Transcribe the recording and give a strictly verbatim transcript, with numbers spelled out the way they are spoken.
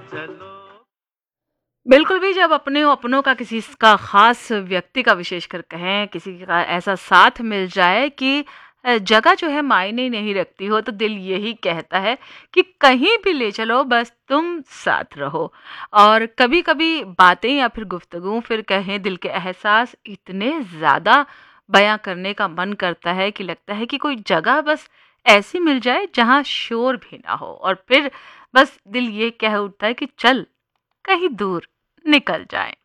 चलो। बिल्कुल भी जब अपने अपनों का किसी स का ख़ास व्यक्ति का विशेषकर कहें, किसी का ऐसा साथ मिल जाए कि अ, जगह जो है मायने नहीं रखती हो, तो दिल यही कहता है कि कहीं भी ले चलो बस तुम साथ रहो। और कभी-कभी बातें या फिर गुफ्तगू फिर कहें दिल के एहसास इतने ज़्यादा बयाँ करने का मन करता है कि लगता है कि कोई जगह बस ऐसी मिल जाए जहाँ शोर भी ना हो और फिर बस दिल ये कह उठता है कि चल कहीं दूर निकल जाएँ।